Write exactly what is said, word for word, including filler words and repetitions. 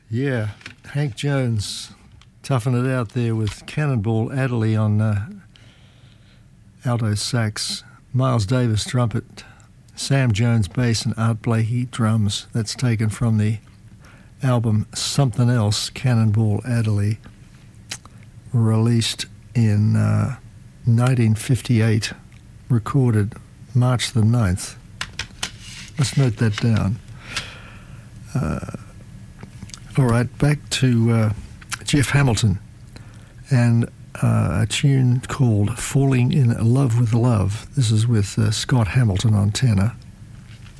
Yeah, Hank Jones toughing it out there with Cannonball Adderley on uh, alto sax, Miles Davis trumpet, Sam Jones bass and Art Blakey drums. That's taken from the album Something Else, Cannonball Adderley, released in uh, nineteen fifty-eight, recorded March the ninth. Let's note that down. Uh, all right, back to uh, Jeff Hamilton and uh, a tune called Falling in Love with Love. This is with uh, Scott Hamilton on tenor.